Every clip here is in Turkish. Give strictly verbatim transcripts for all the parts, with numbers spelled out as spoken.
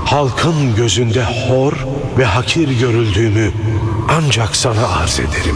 halkın gözünde hor ve hakir görüldüğümü ancak sana arz ederim.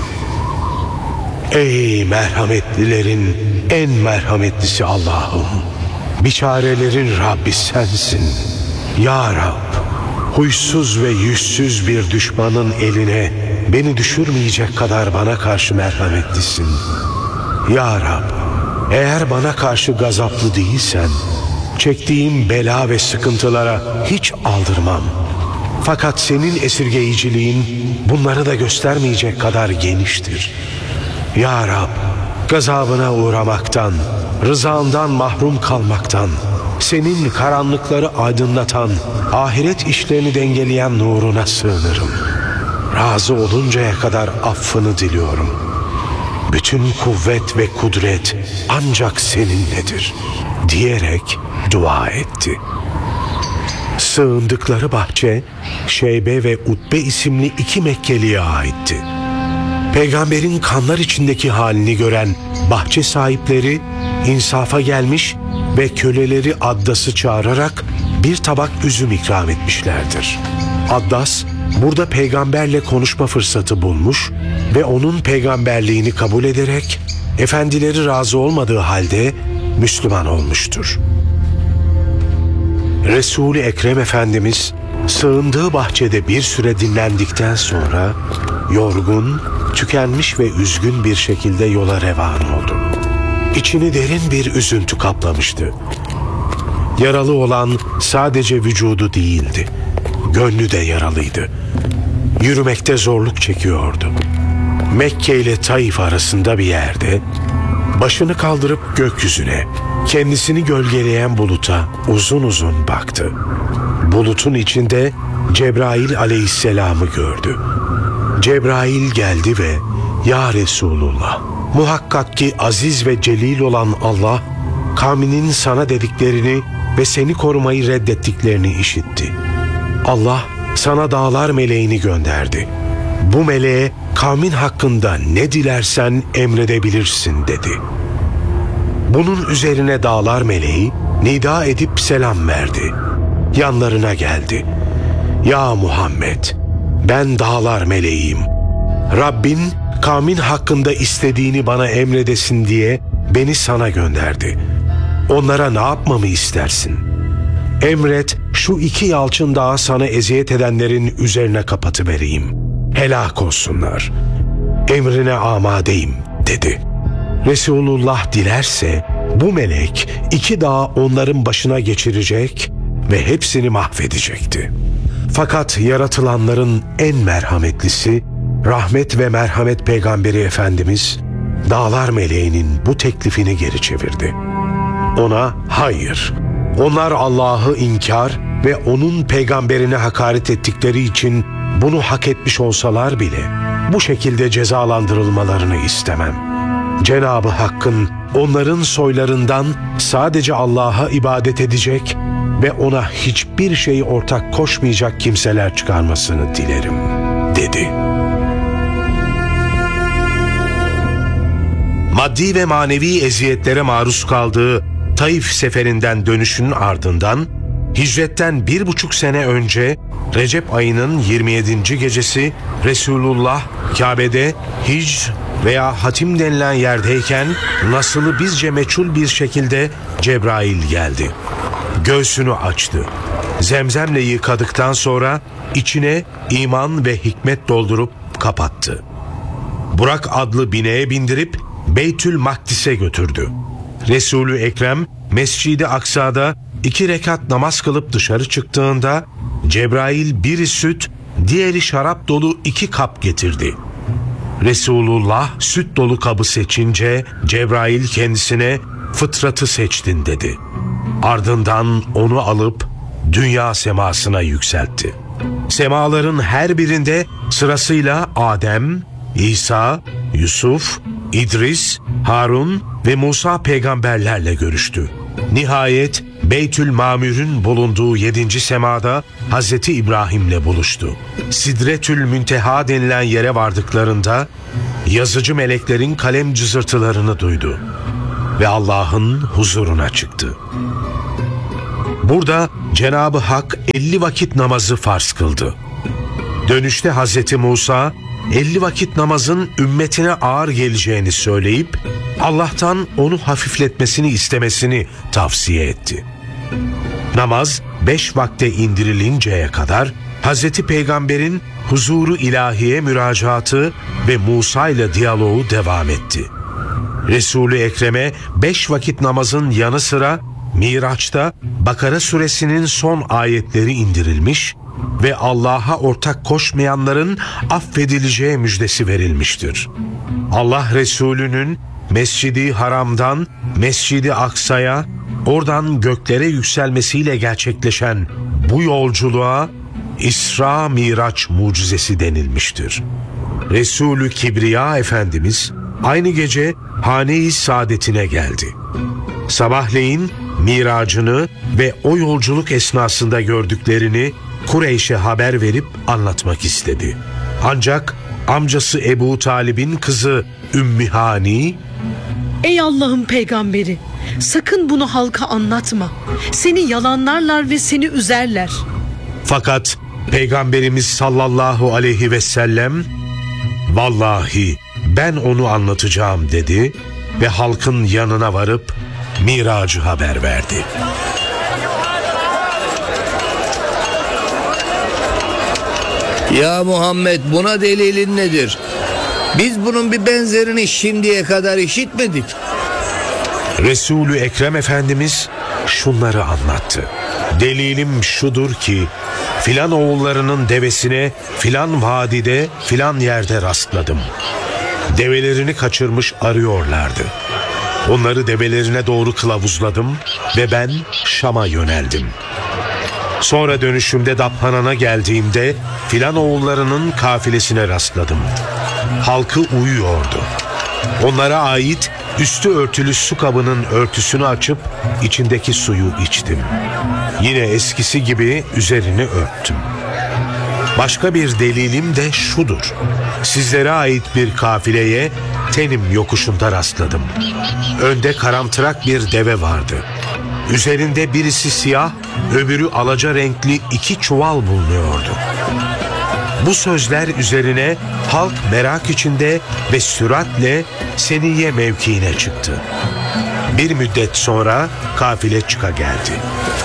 Ey merhametlilerin en merhametlisi Allah'ım, biçarelerin Rabbi sensin. Ya Rab, huysuz ve yüzsüz bir düşmanın eline beni düşürmeyecek kadar bana karşı merhametlisin. Ya Rab, eğer bana karşı gazaplı değilsen, çektiğim bela ve sıkıntılara hiç aldırmam. Fakat senin esirgeyiciliğin bunları da göstermeyecek kadar geniştir. Ya Rab, gazabına uğramaktan, rızandan mahrum kalmaktan, senin karanlıkları aydınlatan, ahiret işlerini dengeleyen nuruna sığınırım. Razı oluncaya kadar affını diliyorum. Bütün kuvvet ve kudret ancak seninledir diyerek dua etti. Sığındıkları bahçe Şeybe ve Utbe isimli iki Mekkeli'ye aitti. Peygamberin kanlar içindeki halini gören bahçe sahipleri insafa gelmiş ve köleleri Addas'ı çağırarak bir tabak üzüm ikram etmişlerdir. Addas burada peygamberle konuşma fırsatı bulmuş ve onun peygamberliğini kabul ederek efendileri razı olmadığı halde Müslüman olmuştur. Resul-i Ekrem Efendimiz sığındığı bahçede bir süre dinlendikten sonra yorgun, tükenmiş ve üzgün bir şekilde yola revan oldu. İçini derin bir üzüntü kaplamıştı. Yaralı olan sadece vücudu değildi, gönlü de yaralıydı. Yürümekte zorluk çekiyordu. Mekke ile Taif arasında bir yerde başını kaldırıp gökyüzüne, kendisini gölgeleyen buluta uzun uzun baktı. Bulutun içinde Cebrail aleyhisselamı gördü. Cebrail geldi ve "Ya Resulullah, muhakkak ki aziz ve celil olan Allah, kavminin sana dediklerini ve seni korumayı reddettiklerini işitti. Allah sana dağlar meleğini gönderdi. Bu meleğe kavmin hakkında ne dilersen emredebilirsin" dedi. Bunun üzerine dağlar meleği nida edip selam verdi. Yanlarına geldi. "Ya Muhammed, ben dağlar meleğiyim. Rabbin kavmin hakkında istediğini bana emredesin diye beni sana gönderdi. Onlara ne yapmamı istersin? Emret, şu iki yalçın dağı sana eziyet edenlerin üzerine kapatıvereyim. Helak olsunlar. Emrine amadeyim" dedi. Resulullah dilerse bu melek iki dağı onların başına geçirecek ve hepsini mahvedecekti. Fakat yaratılanların en merhametlisi, rahmet ve merhamet peygamberi Efendimiz, dağlar meleğinin bu teklifini geri çevirdi. Ona hayır, onlar Allah'ı inkar ve onun peygamberine hakaret ettikleri için bunu hak etmiş olsalar bile bu şekilde cezalandırılmalarını istemem. Cenab-ı Hakk'ın onların soylarından sadece Allah'a ibadet edecek ve ona hiçbir şeyi ortak koşmayacak kimseler çıkarmasını dilerim, dedi. Maddi ve manevi eziyetlere maruz kaldığı Taif seferinden dönüşünün ardından hicretten bir buçuk sene önce Recep ayının yirmi yedinci gecesi Resulullah Kabe'de Hicr veya Hatim denilen yerdeyken nasılı bizce meçhul bir şekilde Cebrail geldi. Göğsünü açtı. Zemzemle yıkadıktan sonra içine iman ve hikmet doldurup kapattı. Burak adlı bineğe bindirip Beytül Makdis'e götürdü. Resul-ü Ekrem Mescid-i Aksa'da iki rekat namaz kılıp dışarı çıktığında Cebrail biri süt, diğeri şarap dolu iki kap getirdi. Resulullah süt dolu kabı seçince Cebrail kendisine "Fıtratı seçtin" dedi. Ardından onu alıp dünya semasına yükseltti. Semaların her birinde sırasıyla Adem, İsa, Yusuf, İdris, Harun ve Musa peygamberlerle görüştü. Nihayet Beytül Mamür'ün bulunduğu yedinci semada Hazreti İbrahim'le buluştu. Sidretül Münteha denilen yere vardıklarında yazıcı meleklerin kalem cızırtılarını duydu ve Allah'ın huzuruna çıktı. Burada Cenab-ı Hak elli vakit namazı farz kıldı. Dönüşte Hazreti Musa elli vakit namazın ümmetine ağır geleceğini söyleyip Allah'tan onu hafifletmesini istemesini tavsiye etti. Namaz beş vakte indirilinceye kadar Hazreti Peygamber'in huzuru ilahiye müracaatı ve Musa ile diyaloğu devam etti. Resul-i Ekrem'e beş vakit namazın yanı sıra Miraç'ta Bakara suresinin son ayetleri indirilmiş ve Allah'a ortak koşmayanların affedileceği müjdesi verilmiştir. Allah Resulü'nün Mescid-i Haram'dan Mescid-i Aksa'ya, oradan göklere yükselmesiyle gerçekleşen bu yolculuğa İsra Miraç mucizesi denilmiştir. Resulü Kibriya Efendimiz aynı gece hane-i saadetine geldi. Sabahleyin miracını ve o yolculuk esnasında gördüklerini Kureyş'e haber verip anlatmak istedi. Ancak amcası Ebu Talib'in kızı Ümmü Hani, "Ey Allah'ın peygamberi, sakın bunu halka anlatma. Seni yalanlarlar ve seni üzerler." Fakat Peygamberimiz sallallahu aleyhi ve sellem, "Vallahi ben onu anlatacağım" dedi ve halkın yanına varıp Miracı haber verdi. Ya Muhammed, buna delilin nedir? Biz bunun bir benzerini şimdiye kadar işitmedik. Resulü Ekrem Efendimiz şunları anlattı. Delilim şudur ki filan oğullarının devesine filan vadide filan yerde rastladım. Develerini kaçırmış arıyorlardı. Onları develerine doğru kılavuzladım ve ben Şam'a yöneldim. Sonra dönüşümde Daphanan'a geldiğimde filan oğullarının kafilesine rastladım. Halkı uyuyordu. Onlara ait üstü örtülü su kabının örtüsünü açıp içindeki suyu içtim. Yine eskisi gibi üzerini örttüm. Başka bir delilim de şudur. Sizlere ait bir kafileye Tenim yokuşunda rastladım. Önde karamtırak bir deve vardı. Üzerinde birisi siyah, öbürü alaca renkli iki çuval bulunuyordu. Bu sözler üzerine halk merak içinde ve süratle Seniye mevkiine çıktı. Bir müddet sonra kafile çıka geldi.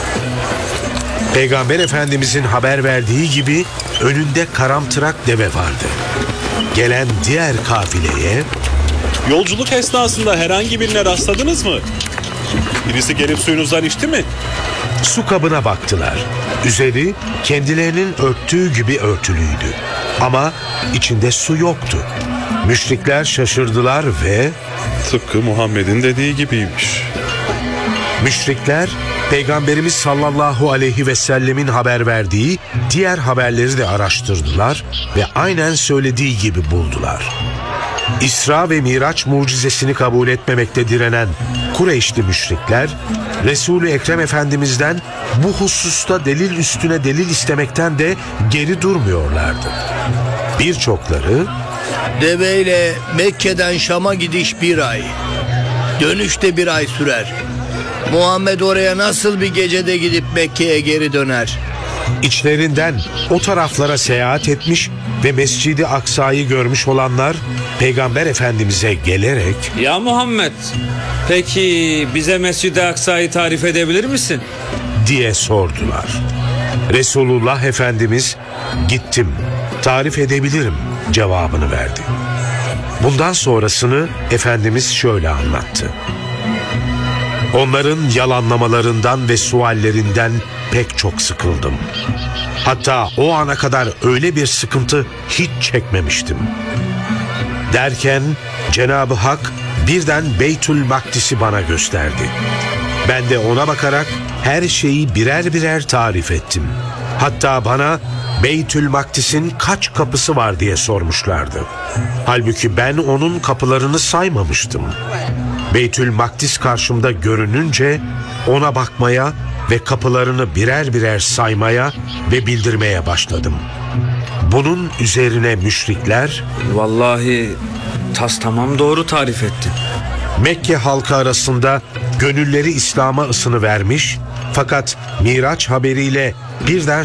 Peygamber Efendimizin haber verdiği gibi önünde karamtırak deve vardı. Gelen diğer kafileye, "Yolculuk esnasında herhangi birine rastladınız mı? Birisi gelip suyunuzdan içti mi?" su kabına baktılar. Üzeri kendilerinin örttüğü gibi örtülüydü. Ama içinde su yoktu. Müşrikler şaşırdılar ve Tıpkı Muhammed'in dediği gibiymiş. müşrikler Peygamberimiz sallallahu aleyhi ve sellemin haber verdiği diğer haberleri de araştırdılar ve aynen söylediği gibi buldular. İsra ve Miraç mucizesini kabul etmemekte direnen Kureyşli müşrikler, Resul-i Ekrem Efendimiz'den bu hususta delil üstüne delil istemekten de geri durmuyorlardı. Birçokları, Deveyle Mekke'den Şam'a gidiş bir ay, dönüşte bir ay sürer. Muhammed oraya nasıl bir gecede gidip Mekke'ye geri döner? İçlerinden o taraflara seyahat etmiş ve Mescid-i Aksa'yı görmüş olanlar Peygamber Efendimiz'e gelerek, "Ya Muhammed, peki bize Mescid-i Aksa'yı tarif edebilir misin?" diye sordular. Resulullah Efendimiz, "Gittim, tarif edebilirim" cevabını verdi. Bundan sonrasını Efendimiz şöyle anlattı. Onların yalanlamalarından ve suallerinden pek çok sıkıldım. Hatta o ana kadar öyle bir sıkıntı hiç çekmemiştim. Derken Cenab-ı Hak birden Beytül Makdis'i bana gösterdi. Ben de ona bakarak her şeyi birer birer tarif ettim. Hatta bana Beytül Makdis'in kaç kapısı var diye sormuşlardı. Halbuki ben onun kapılarını saymamıştım. Beytül Makdis karşımda görününce ona bakmaya ve kapılarını birer birer saymaya ve bildirmeye başladım. Bunun üzerine müşrikler, "Vallahi tas tamam doğru tarif ettin." Mekke halkı arasında gönülleri İslam'a ısınıvermiş Fakat Miraç haberiyle birden